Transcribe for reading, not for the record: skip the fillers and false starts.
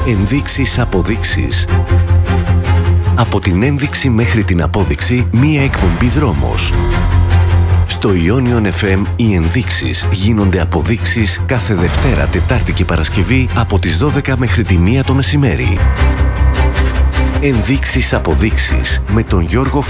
Ενδείξεις, αποδείξεις. Από την ένδειξη μέχρι την απόδειξη, μία εκπομπή δρόμος. Στο Ionion FM οι ενδείξεις γίνονται αποδείξεις κάθε Δευτέρα, Τετάρτη και Παρασκευή από τις 12 μέχρι τη 1 το μεσημέρι. Ενδείξεις, αποδείξεις με τον Γιώργο